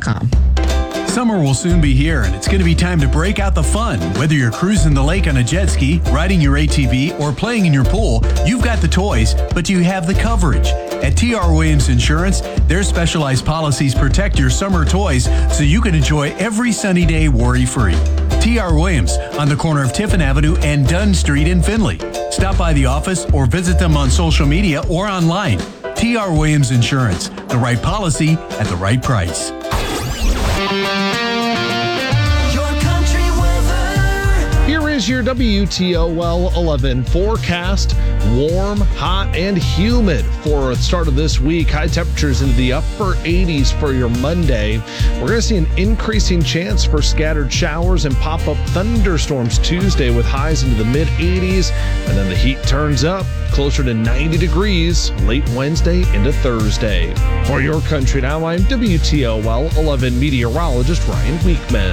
weather.com. Summer will soon be here, and it's going to be time to break out the fun. Whether you're cruising the lake on a jet ski, riding your ATV, or playing in your pool, you've got the toys, but do you have the coverage? At T.R. Williams Insurance, their specialized policies protect your summer toys so you can enjoy every sunny day worry-free. T.R. Williams on the corner of Tiffin Avenue and Dunn Street in Findlay. Stop by the office or visit them on social media or online. T.R. Williams Insurance, the right policy at the right price. Here is your WTOL 11 forecast. Warm, hot, and humid for the start of this week. High temperatures into the upper 80s for your Monday. We're going to see an increasing chance for scattered showers and pop-up thunderstorms Tuesday with highs into the mid-80s. And then the heat turns up closer to 90 degrees late Wednesday into Thursday. For your Country Now, I'm WTOL 11 meteorologist Ryan Weekman.